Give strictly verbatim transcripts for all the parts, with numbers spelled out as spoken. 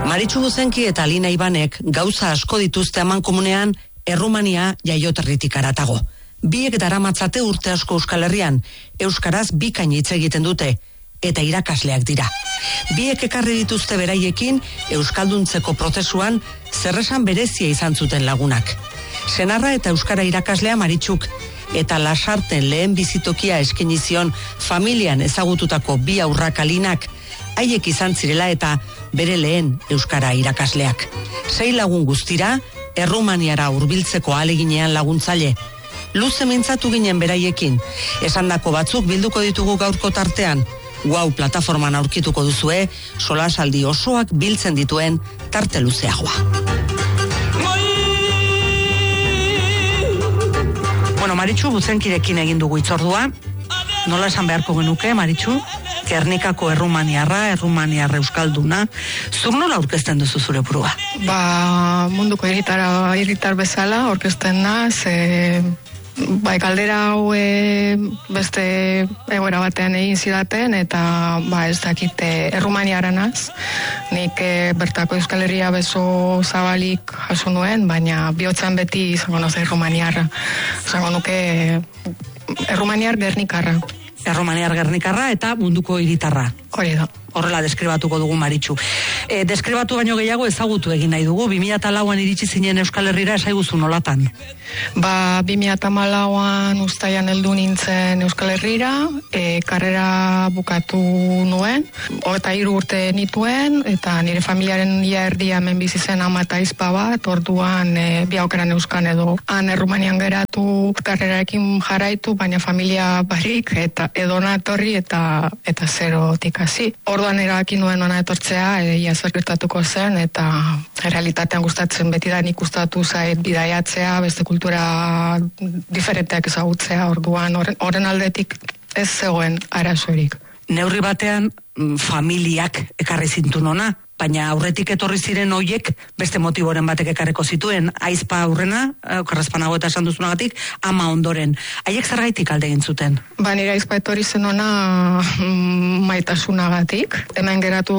Maritxu Buzenki eta Alina Ibanek gauza asko dituzte amankomunean Errumania jaioterritik haratago. Biek daramatzate urte asko Euskal Herrian, euskaraz bikain hitz egiten dute, eta irakasleak dira. Biek ekarri dituzte beraiekin euskalduntzeko prozesuan zerresan berezia izan zuten lagunak. Senarra eta euskara irakaslea Maritxuk, eta Lasarten lehen bizitokia eskaini zion familian ezagututako bi aurrak Alinak, haiek izan zirela eta bere lehen euskara irakasleak. Sei lagun guztira, Errumaniara hurbiltzeko ahaleginean laguntzaile. Luze mintzatu ginen beraiekin, esandako batzuk bilduko ditugu gaurko tartean. Wow plataforman aurkituko duzue, solasaldi osoak biltzen dituen tarte luzeagoa. Bueno, Maritxu Buzenkirekin egin dugu itzordua. Nola esan beharko genuke, Maritxu? Gernikako errumaniarra, errumaniarra euskalduna. Zuk nola aurkezten duzu zure burua? Ba, munduko irritara, irritar bezala aurkezten naz, e, bai galdera hau e, beste egoera batean egin zidaten, eta ba ez dakite errumaniara naz. Nik e, bertako Euskal Herria beso zabalik jaso nuen, baina bihotzan beti izango naz errumaniarra. Izango nuke errumaniar gernikarra. Errumaniar gernikarra eta munduko hiritarra. Hori da. Horrela deskribatuko dugu Maritxu. E, deskribatu baino gehiago ezagutu egin nahi dugu. bi mila lauan iritsi zinen Euskal Herrira, esaiguzu nolatan? Ba, bi mila hamalauan uztaian heldu nintzen Euskal Herrira, e, karrera bukatu nuen, eta hiru urte nituen, eta nire familiaren ia erdia hemen bizi zen ama eta izpa bat, orduan e, bi aukeran euskan edo han Errumanian geratu, karrerarekin jarraitu, baina familia barik, eta edo natorri eta, eta zerotik hasi. Orduan erabaki nuen ona etortzea, e, ia zer gertatuko zen, eta realitatean gustatzen beti da nik gustatu zait bidaiatzea, beste kultura diferenteak ezagutzea, orduan horren aldetik ez zegoen arazorik. Neurri batean familiak ekarri zintun ona, baina aurretik etorri ziren hoiek beste motiboren batek ekarreko zituen, aizpa aurrena, okerrezpanago eta esan duzunagatik, ama ondoren. Haiek zergaitik alde egin zuten? Ba, nire aizpa etorri zen ona mm, maitasunagatik. Hemen geratu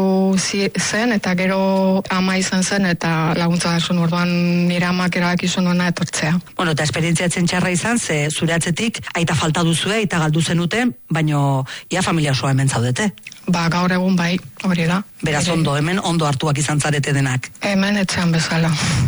zen, eta gero ama izan zen, eta laguntza gasun orduan nire amak erabakizun ona etortzea. Bueno, eta esperientziatzen txarra izan, ze zure atzetik, aita falta duzue, aita galdu zenuten, baino ia familia osoa hemen zaudete. Ba, gaur egun bai, hori da. Beraz ondo, hemen ondo hartuak izan zarete denak. Hemen etxean bezala.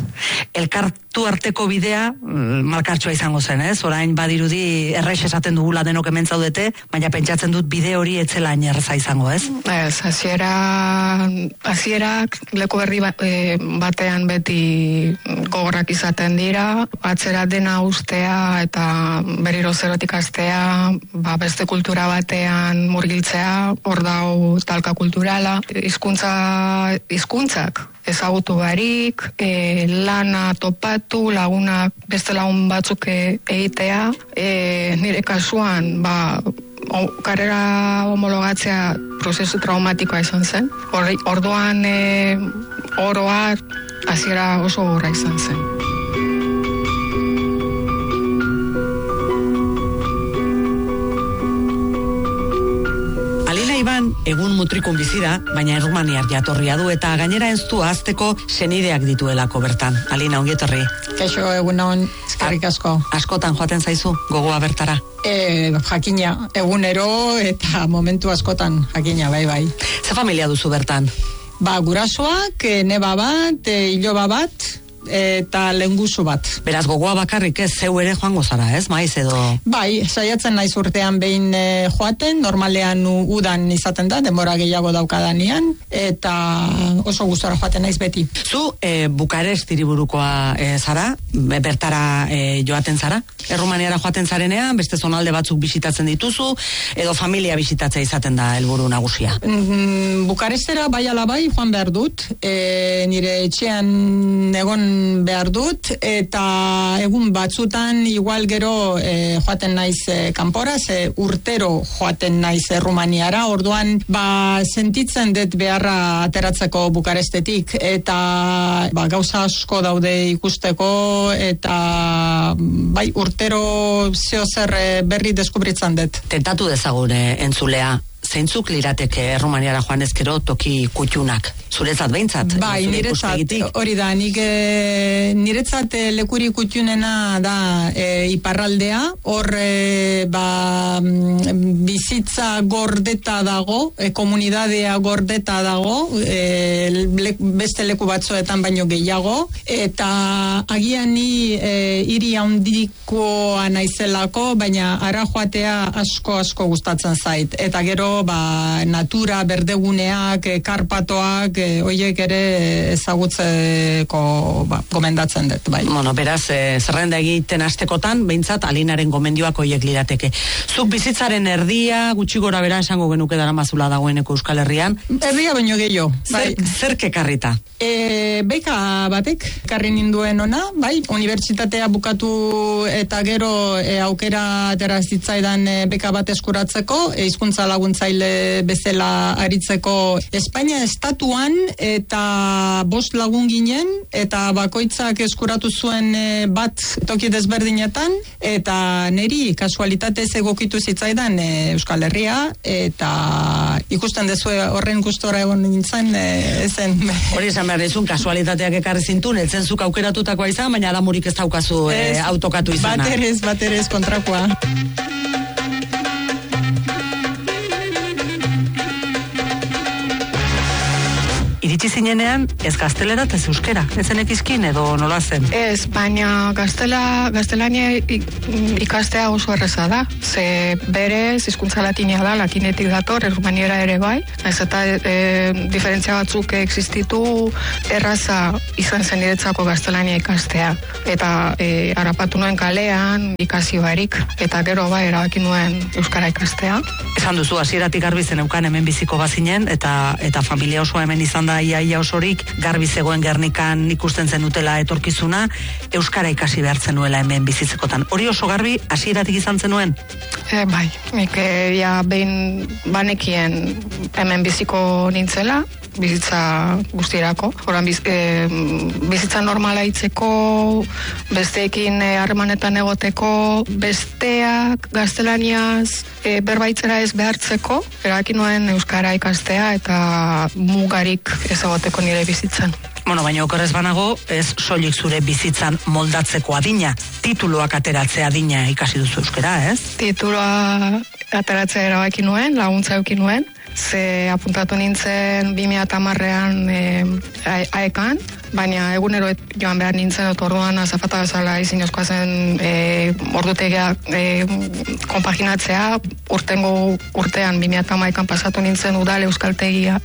Elkartu arteko bidea malkartsua izango zen, ez? Orain badirudi errex esaten dugula denok hemen zaudete, baina pentsatzen dut bide hori etzela erraza izango, ez? Ez, hasiera hasierak leku berri batean beti gogorrak izaten dira, atzera dena ustea eta berriro zerotik hastea, ba beste kultura batean murgiltzea, hor dau talka kulturala, hizkuntza hizkuntzak ezagutu barik, e, lana topatu, lagunak beste lagun batzuk egitea, e, nire kasuan, ba, o, karrera homologatzea prozesu traumatikoa izan zen. Or, orduan e, oroa hasiera oso gorra izan zen. Iban, egun mutrikun bizira, baina errumaniar jatorria du eta gainera ez du azteko senideak dituelako bertan. Alina, ongietorri. Kaixo, egunon, eskerrik asko. Askotan joaten zaizu, gogoa bertara? E, jakina, egunero eta momentu askotan jakina, bai, bai. Ze familia duzu bertan? Ba, gurasoak, neba bat, iloba bat, eta lenguzu bat. Beraz, gogoa bakarrik ez, zeu ere joango zara, ez, maiz edo? Bai, saiatzen naiz urtean behin e, joaten, normalean udan izaten da, denbora gehiago daukadanian, eta oso gustora joaten naiz beti. Zu, e, Bukarest hiriburukoa e, zara, bertara e, joaten zara? Errumaniara joaten zarenean, beste zonalde batzuk bisitatzen dituzu, edo familia bisitatzea izaten da helburu nagusia? Mm, Bukarestera bai ala bai joan behar dut, e, nire etxean egon behar dut, eta egun batzutan igual gero e, joaten naiz e, kanpora, ze urtero joaten naiz Errumaniara, orduan ba sentitzen dut beharra ateratzeko Bukarestetik, eta ba, gauza asko daude ikusteko, eta bai urtero zeo zer berri deskubritzen dut. Tentatu dezagune entzulea, zeintzuk lirateke Errumaniara joan ezkero toki kutxunak? Zuretzat behintzat? Bai, niretzat, hori da, nik e, niretzat e, lekuri kutxunena da e, iparraldea, hor e, ba, bizitza gordeta dago, e, komunidadea gordeta dago, e, le, beste leku batzuetan baino gehiago, eta agian ni e, hiri handikoa naizelako, baina ara joatea asko asko gustatzen zait, eta gero ba, natura, berdeguneak, e, karpatoak, e, oiek ere ezagutzeko ba, gomendatzen dut, bai. Bueno, beraz, e, zerrenda egiten astekotan, behintzat alinaren gomendioak oiek lirateke. Zuk bizitzaren erdia, gutxi gora bera esango genuke daramazula dagoeneko Euskal Herrian. Erdia baino gehiago. Bai. Zer kekarrita? E, beka batek, karri ninduen ona, bai, unibertsitatea bukatu eta gero e, aukera atera zitzaidan e, beka bat eskuratzeko, e, hizkuntza laguntzaile bezala aritzeko Espainia estatuan, eta bost lagun ginen, eta bakoitzak eskuratu zuen e, bat toki desberdinetan, eta neri kasualitatez egokitu zitzaidan e, Euskal Herria, eta ikusten dezue horren gustora egon nintzen, e, ezen. Hori esan behar dizun, kasualitateak ekarri zintun, etzen zuk aukeratutakoa izan, baina adamurik ez daukazu e, autokatu izana. Baterez, baterez kontrakoa. Iritsi zinenean, ez gaztelera, ez euskera. Ez zenekizkin edo nola zen? Ez, baina gaztela, gaztelania ikastea oso erreza da. Ze berez, hizkuntza latinia da, latinetik dator, errumaniera ere bai. Ez eta e, diferentzia batzuk existitu, erraza izan zen niretzako gaztelania ikastea. Eta e, harrapatu nuen kalean, ikasi barik. Eta gero bai, erabaki nuen euskara ikastea. Esan duzu, hasieratik garbi zen eukan hemen biziko bazinen, eta, eta familia osoa hemen izan da iaia osorik, garbi zegoen Gernikan ikusten zen dutela etorkizuna, euskara ikasi behartzen nuela hemen bizitzekotan. Hori oso garbi hasieratik izan zenuen? E, bai, nik e, ja behin banekien hemen biziko nintzela, bizitza guztirako. Horan biz, e, bizitza normala itzeko, besteekin harremanetan e, egoteko, besteak gaztelaniaz e, berbaitzera ez behartzeko, erabaki nuen euskara ikastea eta mugarik ez egoteko nire bizitzan. Bueno, baina okerrez banago, ez soilik zure bizitzan moldatzeko adina, tituluak ateratzea adina ikasi duzu euskara, ez? Titulua ateratzea erabaki nuen, laguntza euki nuen, ze apuntatu nintzen bi mila hamarrean e, aekan, baina egunero joan behar nintzen, eta orduan azafata bezala izinezkoa zen e, ordutegia e, konpaginatzea, urtengo urtean bi mila hamaikan pasatu nintzen udal euskaltegia,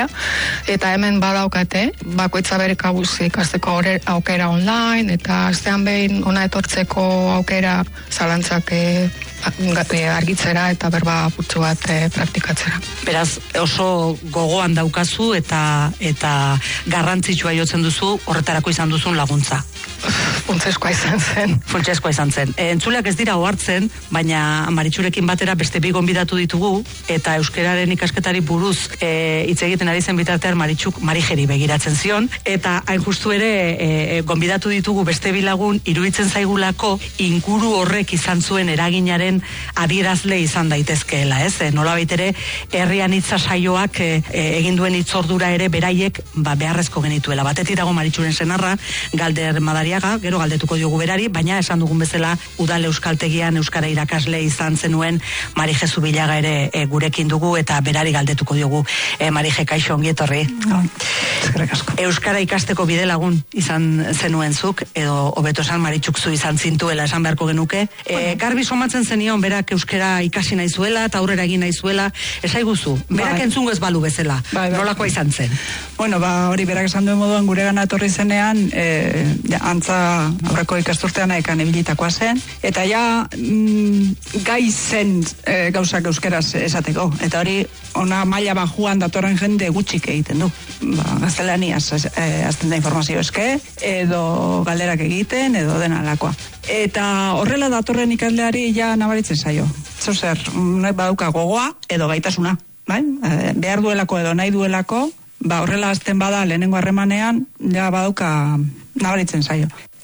eta hemen badaukate, bakoitza bere kabuz ikasteko aukera online, eta astean behin ona etortzeko aukera zalantzak e, argitzera eta berba putzu bat e, praktikatzera. Beraz, oso gogoan daukazu eta eta garrantzitsua jotzen duzu, horretarako izan duzun laguntza. Funtzeskoa izan zen. Funtzeskoa izan zen. E, entzuleak ez dira ohartzen, baina Maritxurekin batera beste bi gonbidatu ditugu, eta euskeraren ikasketari buruz e, hitz egiten ari zen bitartean Maritxuk Marijeri begiratzen zion, eta hain justu ere e, gonbidatu ditugu beste bi lagun, iruditzen zaigulako inguru horrek izan zuen eraginaren adierazle izan daitezkeela, ez? E, nolabait ere herrian hitza saioak e, egin duen hitzordura ere beraiek ba, beharrezko genituela. Batetik dago Maritxuren senarra, Galder Madariaga, gero galdetuko diogu berari, baina esan dugun bezala udal euskaltegian euskara irakasle izan zenuen Marije Zubilaga ere e, gurekin dugu, eta berari galdetuko diogu. E, Marije, kaixo, ongi etorri. No, eskerrik asko. Euskara ikasteko bide lagun izan zenuen zuk, edo hobeto esan Maritxuk zu izan zintuela esan beharko genuke. E, garbi somatzen zenion berak euskara ikasi nahi zuela eta aurrera egin nahi zuela, esaiguzu, berak bai. Entzungo ez balu bezala, bai, bai. Nolakoa izan zen? Bueno, ba, hori berak esan duen moduan gure gana etorri zenean, e, ja, antza aurreko ikasturtean ekan ebilitakoa zen, eta ja mm, gai zen e, gauzak euskeraz esateko, eta hori ona maila bajuan datorren jende gutxik egiten du. Ba, gaztelaniaz e, azten da informazio eske, edo galderak egiten, edo dena alakoa. Eta horrela datorren ikasleari ja nabaritzen zaio. Zer, nahi badauka gogoa edo gaitasuna, bai? E, behar duelako edo nahi duelako, ba horrela azten bada lehenengo harremanean, ja badauka nabaritzen zaio.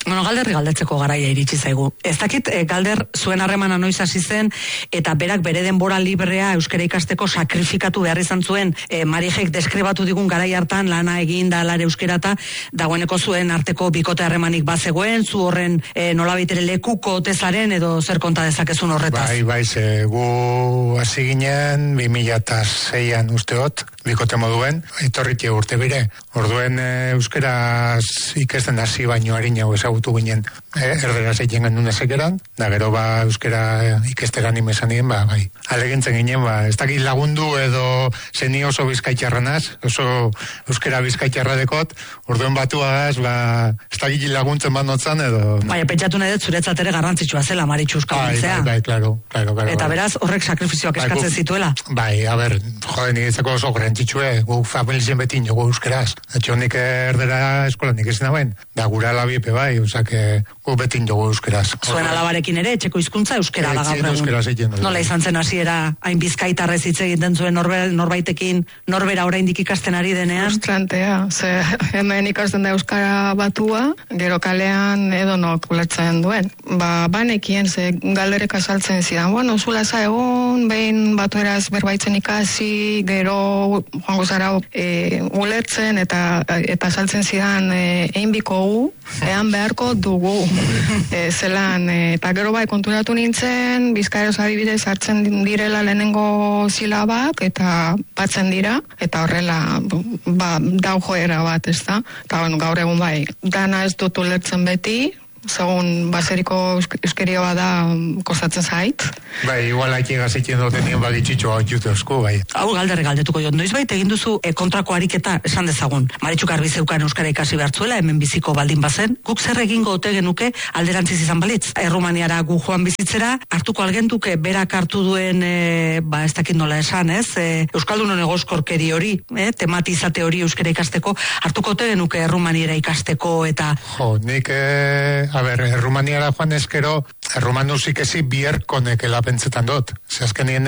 Bueno, galderri galdetzeko garaia iritsi zaigu. Ez dakit, eh, galder zuen harremana noiz hasi zen, eta berak bere denbora librea euskara ikasteko sakrifikatu behar izan zuen, eh, Marijek deskribatu digun garai hartan lana egin da lare euskerata, dagoeneko zuen arteko bikote harremanik bazegoen, zu horren eh, nolabait ere lekuko tezaren edo zer konta dezakezun horretaz? Bai, bai, ze gu hasi ginen bi mila seian usteot, bikote moduen, etorritie urte bire, orduen e, euskeraz ikesten hasi baino harinago ezagutu ginen, e, erderaz egin genuen ezekeran, da gero ba euskera ikesteran imesan nien, ba, bai, alegintzen ginen, ba, ez dakit lagundu edo zeni oso bizkaitxarranaz, oso euskera bizkaitxarra dekot, orduen batuagaz, ba, ez dakit laguntzen bat notzan edo... No. Bai, pentsatu nahi dut zuretzat ere garrantzitsua zela Maritxu euskaltzea. Bai, bai, bai, claro, claro, claro. Eta beraz, horrek sakrifizioak bai, eskatzen gu, zituela. Bai, a ber, jode, niretzako oso garrantzitsue, gu familizen beti jogo euskeraz. Etxo nik erdera eskolan nik ezin dauen, da gura alabiepe bai, osak gu beti jogo euskeraz. Zuen alabarekin ere, etxeko hizkuntza euskera da gaur egun. Nola izan zen hasiera hain bizkaitarrez hitz egiten zuen norbel, norbaitekin, norbera oraindik ikasten ari denean? Frustrantea, ze hemen ikasten da euskara batua, gero kalean edonok ulertzen duen. Ba, banekien, ze galderek azaltzen zidan, bueno, zula za egon, behin batueraz berbaitzen ikasi, gero joango zara e, ulertzen eta eta saltzen zidan e, egin biko gu, ean beharko dugu e, zelan, e, eta gero bai konturatu nintzen bizkaeroz adibidez hartzen direla lehenengo silabak eta batzen dira, eta horrela ba, dau joera bat, ez da, eta bueno, gaur egun bai dana ez dut ulertzen beti, segun baseriko euskeria bada kostatzen zait. Bai, igual haiki gazetzen duten nien baditxitxo hau jute eusko, bai. Hau galderre galdetuko jot, noiz baita egin duzu e, kontrako ariketa esan dezagun. Maritxuk argi zeukan euskara ikasi behartzuela, hemen biziko baldin bazen, guk zer egingo ote genuke alderantziz izan balitz. Errumaniara gu joan bizitzera, hartuko algentuke berak hartu duen, e, ba ez dakit nola esan, ez? E, Euskaldunon egoskorkeri hori, e, tematizate hori euskara ikasteko, hartuko ote genuke Errumaniara ikasteko eta... Jo, nik... E... A ber, Errumaniara joan ezkero, errumanuz ikesi bierkonek elapentzetan dut. Ze azkenien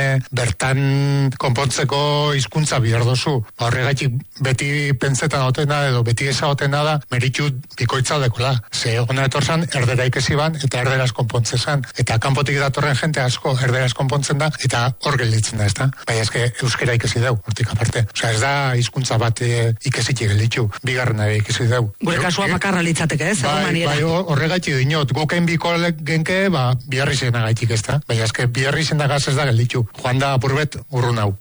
bertan konpontzeko hizkuntza bihar dozu. Horregatik beti pentsetan otena edo beti eza otena da meritxu bikoitza dekola. Ze hona etorzan erdera ikesi ban eta erderaz konpontze zan. Eta kanpotik datorren jente asko erderaz konpontzen da eta hor gelditzen da, ez da? Bai, ezke euskera ikesi deu, hortik aparte. Osea, ez da hizkuntza bat e, ikesitik gelditu. Bigarrena ikesi deu. Gure kasua bakarra litzateke, ez? Bai, bai, horregatik dinot, guken biko genke, ba, biharri zena gaitik ez da. Baina ezke, biharri zena gaz ez da gelditu. Joan da apurbet urrun hau.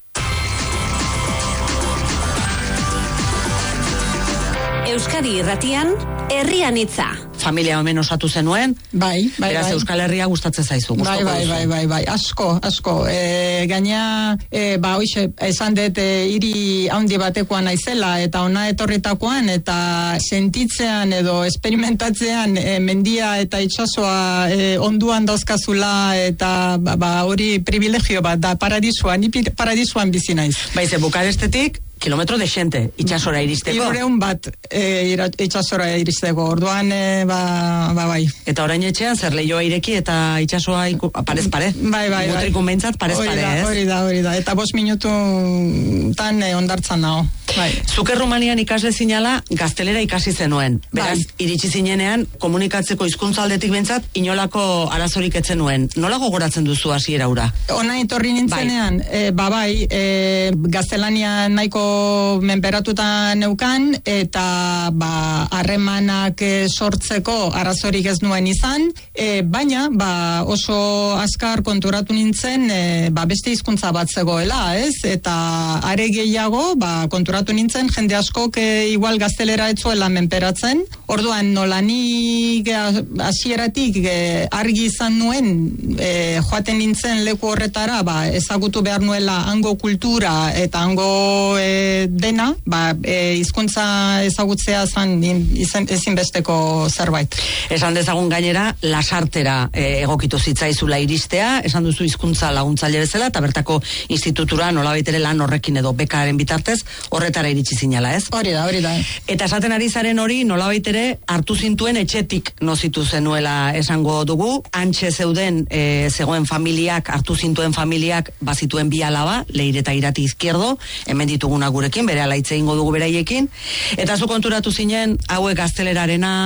Euskadi irratian, herrian hitza. Familia homen osatu zenuen, bai, bai, beraz bai. Euskal Herria gustatzen zaizu, gustoko bai, bai, bai, bai, bai, asko, asko. E, gaina, e, ba, hoxe, esan dut, e, hiri handi batekoan naizela, eta ona etorritakoan, eta sentitzean edo esperimentatzean e, mendia eta itsasoa e, onduan dauzkazula, eta ba, ba, hori privilegio bat da, paradisuan, ni paradisuan bizi naiz. Baize, Bukarestetik, kilometro de xente, itxasora iristeko. Irureun bat e, itxasora iristeko, orduan, e, ba, ba, bai. Eta orain etxean, zer lehioa ireki eta itxasoa iku, parez pare. Bai, bai, bai. Mutrikun behintzat, parez hori pare, da, ez? Hori da, hori da, eta bost minutu tan e, ondartzan nao. Bai. Zuke Rumanian ikasle zinala, gaztelera ikasi zenuen. Beraz, bai. Iritsi zinenean, komunikatzeko hizkuntza aldetik behintzat, inolako arazorik etzen nuen. Nola gogoratzen duzu hasiera hura? Ona etorri nintzenean, bai. E, ba bai, e, gaztelania nahiko menperatuta neukan, eta ba, harremanak e, sortzeko arazorik ez nuen izan, e, baina ba, oso azkar konturatu nintzen, e, ba, beste hizkuntza bat zegoela, ez? Eta are gehiago, ba, konturatu nintzen, jende askok e, igual gaztelera etzuela menperatzen, orduan nola nik hasieratik e, argi izan nuen, e, joaten nintzen leku horretara, ba, ezagutu behar nuela hango kultura eta hango e, dena, ba, e, hizkuntza ezagutzea zan izan, ezinbesteko zerbait. Esan dezagun gainera, lasartera e, egokitu zitzaizula iristea, esan duzu hizkuntza laguntzaile bezala, eta bertako institutura nolabait ere lan horrekin edo bekaren bitartez, horretara iritsi zinala, ez? Hori da, hori da. Eta esaten ari zaren hori, nolabait ere hartu zintuen etxetik nozitu zenuela esango dugu, antxe zeuden e, zegoen familiak, hartu zintuen familiak bazituen bi alaba, Leire eta Irati Izquierdo, hemen dituguna gurekin, bere alaitze ingo dugu beraiekin, eta zu konturatu zinen, hauek gaztelerarena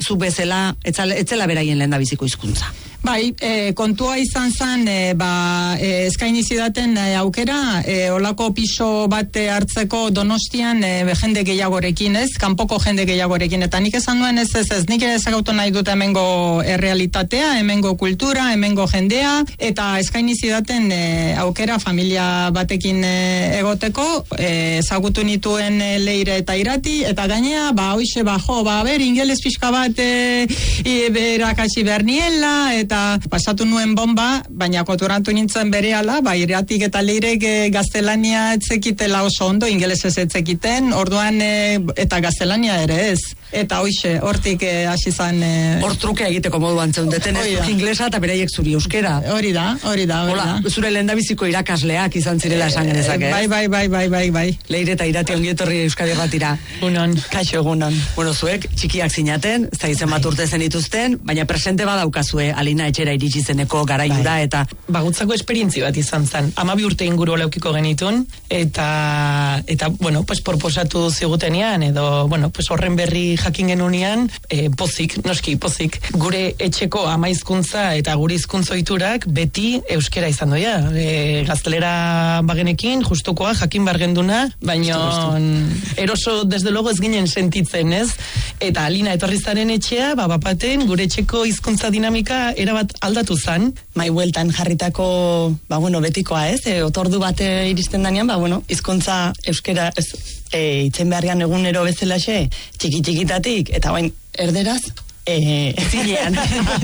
zu bezala, etzela beraien lehendabiziko hizkuntza. Bai, e, kontua izan zen, e, ba, e, eskaini zidaten e, aukera, e, olako piso bat hartzeko Donostian e, jende gehiagorekin, ez? Kanpoko jende gehiagorekin, eta nik esan duen ez ez ez, nik ere ezagautu nahi dut hemengo errealitatea, hemengo kultura, hemengo jendea, eta eskaini zidaten e, aukera familia batekin e, egoteko, e, ezagutu nituen e, Leire eta Irati, eta gainea, ba, hoixe, ba, jo, ba, ber, ingeles pixka bat e, e, berakatsi berniela, eta pasatu nuen bomba, baina koturatu nintzen berehala, ba, Iratik eta Leirek e, gaztelania etzekitela oso ondo, ingelesez etzekiten, orduan e, eta gaztelania ere ez. Eta hoixe, hortik e, hasi zan... E, Hor truke egiteko moduan zeundeten, ez duk inglesa eta beraiek zuri euskera. Hori da, hori da, hori da. Hola, zure lehendabiziko irakasleak izan zirela esan genezak, ez? Bai, bai, bai, bai, bai, bai. Leire eta Irati ongietorri Euskadi Erratira. Unon. Kaixo egunon. Bueno, zuek txikiak zinaten, ez da izen bat urte zen dituzten, baina presente badaukazue Alina etxera iritsi zeneko garaiura eta... Bagutzako esperientzi bat izan zen. Amabi urte inguru leukiko genitun, eta, eta bueno, pues, proposatu zigutenean, edo, bueno, pues, horren berri jakin genunean, e, pozik, noski, pozik. Gure etxeko ama hizkuntza eta gure hizkuntza ohiturak beti euskera izan doia. E, gaztelera bagenekin, justukoa, jakin bargenduna, baina eroso, desde logo ez ginen sentitzen, ez? Eta Alina etorri zaren etxea, ba, bapaten, gure etxeko hizkuntza dinamika erabat aldatu zan. Mai bueltan jarritako, ba, bueno, betikoa, ez? E, otordu bate iristen danean, ba, bueno, hizkuntza euskera, ez, e, itzen beharrian egunero bezalaxe, txiki-txikitatik, eta bain, erderaz, e, zinean.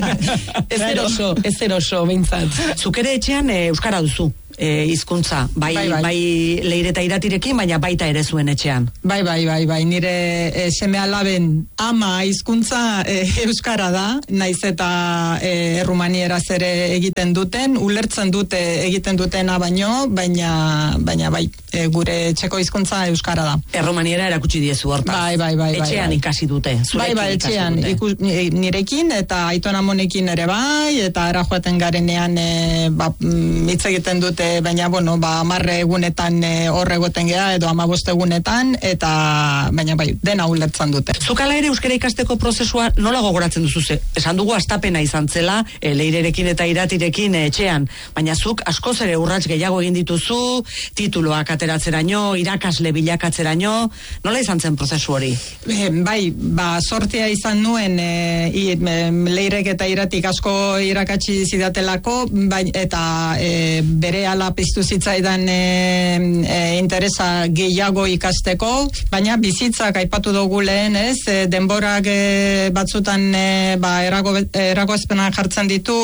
Ez eroso, ez eroso, behintzat. Zuk ere etxean e, euskara duzu. E, hizkuntza, bai, bai, bai. bai Leire eta Iratirekin, baina baita ere zuen etxean. Bai, bai, bai, bai, nire e, seme alaben ama hizkuntza e, euskara da, naiz eta e, errumanieraz ere egiten duten, ulertzen dute egiten dutena baino, baina, baina bai, e, gure etxeko hizkuntza euskara da. Errumaniera erakutsi diezu hortaz. Bai, bai, bai. Etxean bai, bai. ikasi dute, zurekin bai, bai, etxean, ikasi dute. Ikus, nirekin eta Aiton amonekin ere bai, eta ara joaten garenean e, ba, hitz egiten dute, baina, bueno, ba, amarre egunetan e, horre egoten geha, edo amabost egunetan, eta, baina, bai, dena ulertzen dute. Zukala ere euskara ikasteko prozesua nola gogoratzen duzu ze? Esan dugu astapena izan zela, e, Leirerekin eta Iratirekin e, etxean, baina zuk askoz ere urrats gehiago egin dituzu, tituloak ateratzeraino, irakasle bilakatzeraino, nola izan zen prozesu hori? E, bai, ba, sortea izan nuen, e, i, e, Leirek eta Iratik asko irakatsi zidatelako, bai, eta e, bere ala piztu zitzaidan e, e, interesa gehiago ikasteko, baina bizitzak aipatu dugu lehen, ez, e, denborak e, batzutan e, ba, erago, eragoazpena jartzen ditu,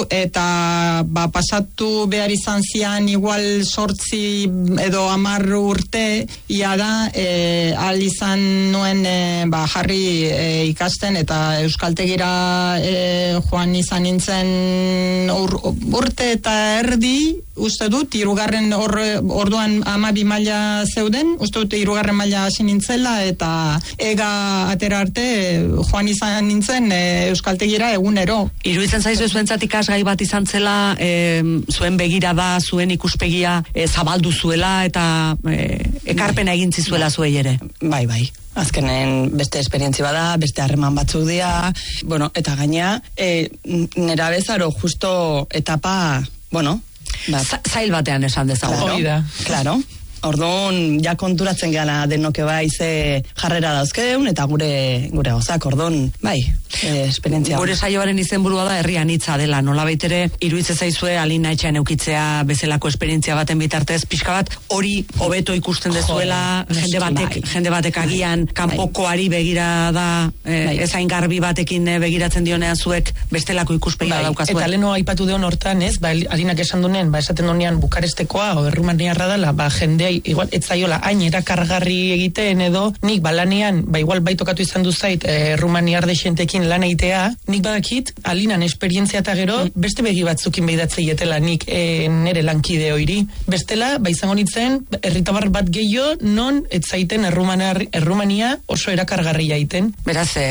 eta ba, pasatu behar izan zian igual sortzi edo amar urte, ia da, e, al izan nuen e, ba, jarri e, ikasten, eta euskaltegira e, joan izan nintzen ur, urte eta erdi, uste dut, irugarren or, orduan amabi maila zeuden, uste dut irugarren maila hasi nintzela, eta ega atera arte joan izan nintzen e, euskaltegira egunero. Iruditzen zaizu zuentzat ikasgai bat izan zela, e, zuen begirada, zuen ikuspegia e, zabaldu zuela, eta e, ekarpena egin zizuela zuei ere. Bai, bai. Azkenen beste esperientzi bada, beste harreman batzuk dira, bueno, eta gaina, e, nera bezaro justo etapa, bueno, Ba, zail batean esan dezagun. Claro, da. Claro. Orduan, ja konturatzen gana denoke bai ze jarrera dauzkeun, eta gure gure gozak, orduan, bai, e, esperientzia. Gure saioaren izenburua da herrian hitza dela, nolabait ere iruditzen zaizue Alina etxean eukitzea bezalako esperientzia baten bitartez, pixka bat hori hobeto ikusten dezuela, Jode, jende batek, bai. jende batek agian kanpokoari begira da, e, Bai. ezain garbi batekin e, begiratzen dionean zuek bestelako ikuspegia Bai, daukazue. eta leno aipatu deon hortan, ez, ba, Alinak esan duen, ba, esaten dunean Bukarestekoa, o errumaniarra dela, ba, jendea, igual, etzaiola, hain erakargarri egiten edo, nik balanean, ba, igual baitokatu izan du zait, errumaniar dexentekin lan eitea, nik badakit, Alinan esperientzia eta gero, beste begi batzukin behidatzeietela nik e, nere lankide hoiri. Bestela, ba, izango nintzen, herritabar bat gehiago, non etzaiten errumaniar, errumania oso erakargarria iten. Beraz, e,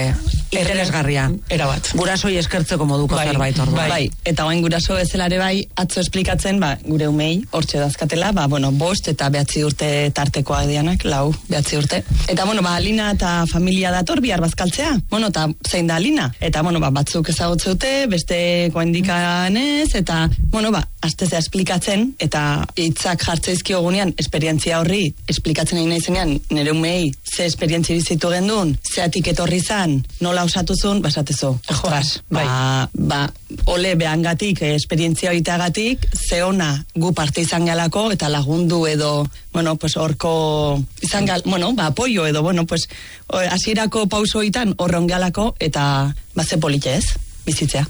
interesgarria. Erabat. Gurasoi eskertzeko moduko Bai, zerbait ordu. bai. Bai, eta oain guraso bezalare bai, atzo esplikatzen, ba, gure umei, hortxe dazkatela, ba, bueno, bost eta behatzi urte tartekoa dianak, lau, behatzi urte. Eta, bueno, ba, Alina eta familia dator bihar bazkaltzea. Bueno, eta zein da Alina? Eta, bueno, ba, batzuk ezagutzeute, beste koendikanez, eta, bueno, ba, astezea esplikatzen, eta hitzak jartzeizkio gunean, esperientzia horri, esplikatzen egin naizenean, nire umei, ze esperientzia bizitu gendun, zeatik etorri zan, nola osatuzun, basatezo. Ostras, ba, ba, ole behangatik, eh, esperientzia horitagatik, ze ona gu parte izan galako, eta lagundu edo, bueno, pues horko, izan gal, bueno, ba, apoio edo, bueno, pues, hasierako pauso hitan horron galako, eta, ba, ze polite ez, bizitzea.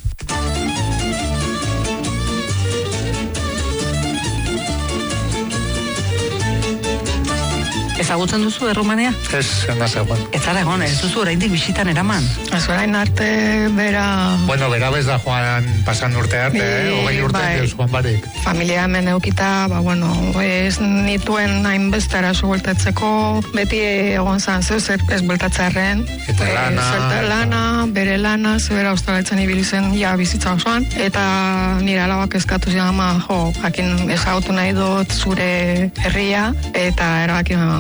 Ezagutzen duzu Errumania? Ez, ena zegoen. Ez zara egon, ez duzu oraindik bisitan eraman. Ez orain arte bera... Bueno, bera bez da joan pasan urte arte, eh? Hogei urte bai. ez joan barik. Familia hemen eukita, ba, bueno, ez nituen hainbestara bueltatzeko, beti egon zan, zeu zer ez bueltatzearen. Eta lana. Zerta lana, bere lana, zebera australitzen ibili zen, ja, bizitza osoan. Eta nire alabak eskatu zian, ama, jo, jakin ezagutu nahi dut zure herria, eta erabakin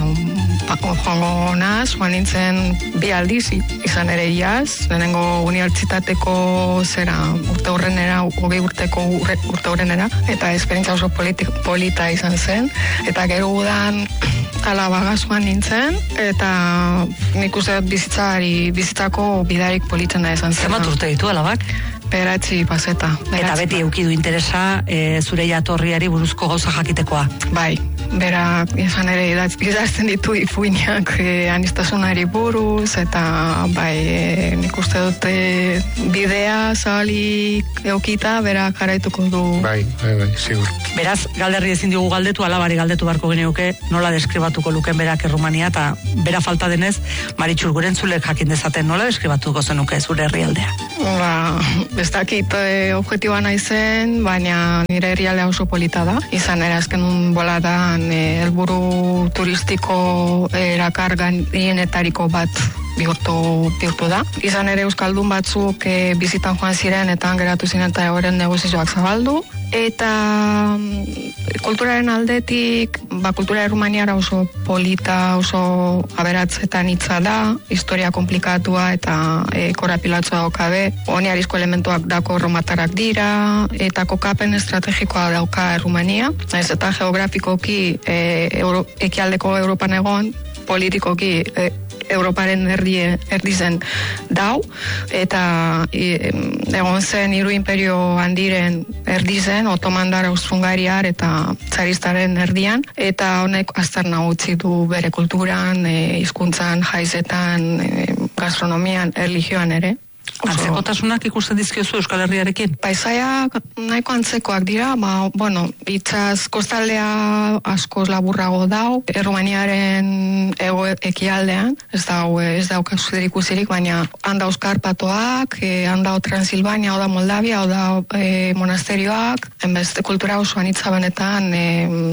joango naz, joan nintzen bi aldiz, izan ere iaz, lehenengo unibertsitateko zera urte horrenera, hogei urteko urte horrenera, eta esperientzia oso politi, polita izan zen, eta gero udan alabaga joan nintzen, eta nik uste dut bizitzari, bizitzako bidarik politena izan zen. Zemat urte ditu alabak? Beratzi paseta. Beratzi. Eta beti eukidu interesa e, zure jatorriari buruzko gauza jakitekoa. Bai, bera izan ere idazten ditu ipuinak e, anistasunari buruz, eta bai, e, nik uste dute bidea zabalik eukita, bera jarraituko du. Bai, bai, bai, sigur. Beraz, galderri ezin diogu galdetu, alabari galdetu barko geneuke, nola deskribatuko luken berak Errumania, eta bera falta denez, Maritxur gurentzulek jakin dezaten nola deskribatuko zenuke zure herrialdea. Ba, ez dakit e, objektiba naizen, baina nire herrialdea oso polita da. Izan ere azken boladan e, helburu turistiko erakarganienetariko bat bihurtu, bihurtu da. Izan ere euskaldun batzuk e, bizitan joan ziren eta geratu ziren eta horren negozioak zabaldu. Eta kulturaren aldetik, ba, kultura errumaniara oso polita, oso aberatzetan hitza da, historia komplikatua eta e, korapilatzua daukabe, honi arizko elementuak dako romatarrak dira, eta kokapen estrategikoa dauka Errumania, ez eta geografikoki e, Euro, ekialdeko Europan egon, politikoki e, Europaren erdie, erdizen dau, eta e, egon zen hiru imperio handiren erdizen, otomandar, austro-hungariar eta zaristaren erdian, eta honek aztarna utzi du bere kulturan, e, hizkuntzan, jaizetan, e, gastronomian, erlijioan ere. Antzekotasunak ikusten dizkiozu Euskal Herriarekin? Paisaiak nahiko antzekoak dira, ba, bueno, itzaz kostaldea askoz laburrago dau, Errumaniaren ego ekialdean, ez dau, ez dauka zuzer ikusirik, baina handa Euskarpatoak, e, handa Transilvania, oda Moldavia, oda e, monasterioak, enbeste kultura oso anitza benetan, e,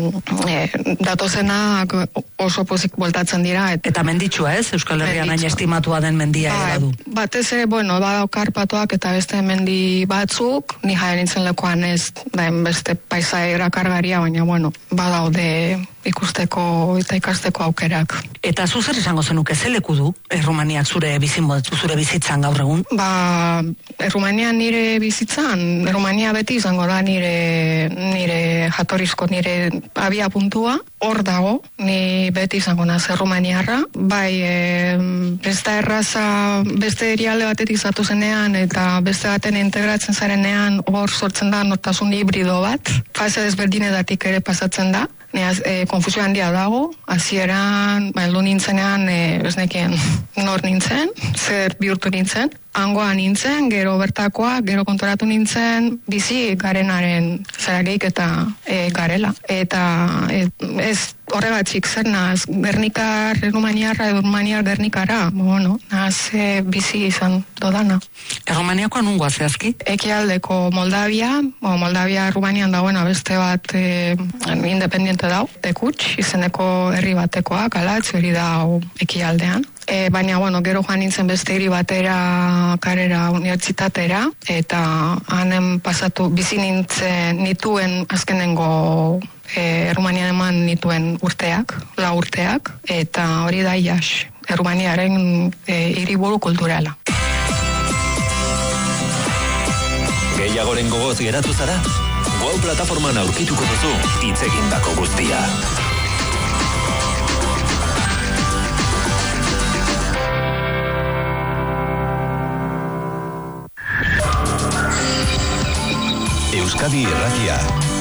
e, datozenak oso pozik voltatzen dira. Et, eta menditsua ez, Euskal Herrian hain estimatua den mendia ba, ere badu. Batez ere, bueno, badau Karpatoak eta beste mendi batzuk, ni jaren nintzen lekuan ez, da beste paisai erakargaria, baina, bueno, badaude ikusteko eta ikasteko aukerak. Eta zu zer esango zenuke, ze leku du Errumaniak zure bizimbo, zure bizitzan gaur egun? Ba, Errumania nire bizitzan, Errumania beti izango da nire, nire jatorrizko, nire abia puntua, hor dago, ni beti izango naz Errumaniarra, bai, e, beste erraza, beste erialde batetik zatu zenean, eta beste baten integratzen zarenean, hor sortzen da nortasun hibrido bat, fase desberdinedatik ere pasatzen da, Neaz, e, konfusio handia dago, hasieran, ba, heldu nintzenean, e, ez nekien nor nintzen, zer bihurtu nintzen, hangoa nintzen, gero bertakoa, gero kontoratu nintzen, bizi garenaren zerageik eta e, garela. Eta e, ez horregatik zer naz, Gernikar, Errumaniarra, Errumaniar, Gernikara, bueno, naz e, bizi izan dodana. Errumaniakoa nungoa zehazki? Ekialdeko Moldavia, bo, Moldavia Errumanian dagoena beste bat e, independiente dau, Tekuts, izeneko herri batekoa, Galatz, hori da ekialdean. E, baina, bueno, gero joan nintzen beste hiri batera, karera unibertsitatera, eta hanen pasatu, bizi nintzen nituen azkenengo e, Errumanian eman nituen urteak, la urteak, eta hori da Iax, Errumaniaren e, hiriburu kulturala. Gehiagoren gogoz geratu zara? Wow plataforman aurkituko duzu hitz egindako guztia. Euskadi Irratia.